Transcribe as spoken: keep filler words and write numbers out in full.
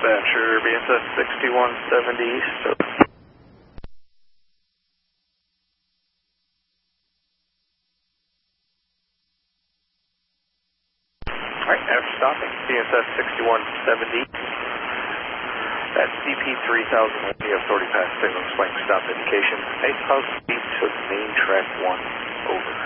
dispatcher, B S S sixty-one seventy East. Alright, after stopping, B S S sixty-one seventy. That's D P three thousand, we have authority pass signal displaying stop indication. eight thousand feet to main track one, over.